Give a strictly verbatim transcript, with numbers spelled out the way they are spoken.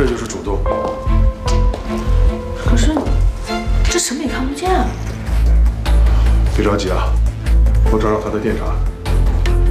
这就是主动。 可是这什么也看不见啊。 别着急啊，我找找他的电闸。